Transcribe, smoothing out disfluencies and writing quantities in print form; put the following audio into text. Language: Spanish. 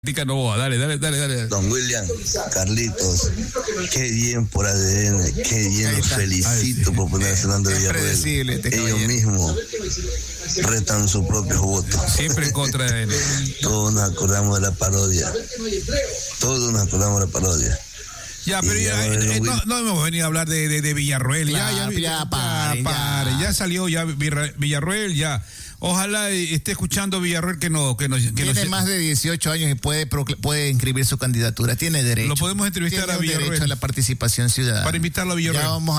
No, dale. Don William, Carlitos, qué bien por ADN, qué bien, los felicito por poner a Fernando Villarroel. Ellos mismos retan sus propios votos. Siempre en contra de él. Todos nos acordamos de la parodia. Ya, pero no hemos venido a hablar de Villarroel. Ya salió Villarroel, ya. Ojalá esté escuchando Villarroel que tiene más de 18 años y puede inscribir su candidatura. Tiene derecho. Lo podemos entrevistar a Villarroel. Derecho a la participación ciudadana. Para invitarlo a Villarroel. Ya vamos